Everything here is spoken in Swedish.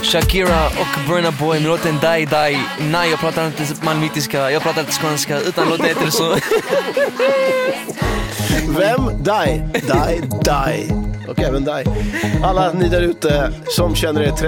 Shakira och Burna Boy med låten Die Die. Nej, jag pratar inte malmitiska, jag pratar inte skånska, utan låten heter så. Vem? Die. Och även Die. Alla ni där ute som känner er